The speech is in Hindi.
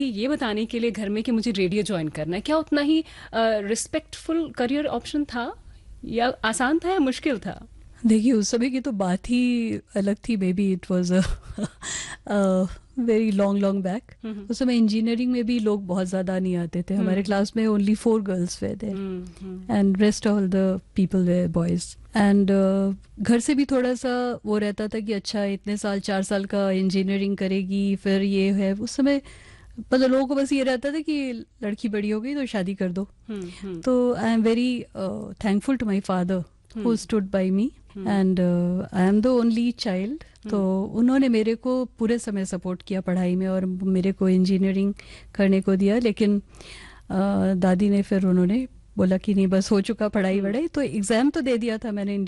ये बताने के लिए घर में कि मुझे रेडियो ज्वाइन करना है, क्या उतना ही रिस्पेक्टफुल करियर ऑप्शन था, या आसान था या मुश्किल था? देखिए, उस समय की तो बात ही अलग थी। May be it was very long long back. हम्म। उस समय इंजीनियरिंग में भी लोग बहुत ज़्यादा नहीं आते थे। हमारे हम्म। क्लास में ओनली 4 गर्ल्स वे थे हम्म। And rest all the people way boys. And घर से भी थोड़ा सा वो रहता था कि अच्छा, इतने साल, 4 साल का इंजीनियरिंग करेगी, फिर ये है। उस समय मतलब लोगों को बस ये रहता था कि लड़की बड़ी हो गई तो शादी कर दो। हम्म। हम्म। तो I am very thankful to my father who hmm. Stood by me hmm. And I am the only child. तो हम्म। उन्होंने मेरे को पूरे समय सपोर्ट किया पढ़ाई में और मेरे को इंजीनियरिंग करने को दिया। लेकिन दादी ने फिर उन्होंने बोला कि नहीं, बस हो चुका पढ़ाई हम्म। वढ़ाई। तो एग्ज़ाम तो दे दिया था मैंने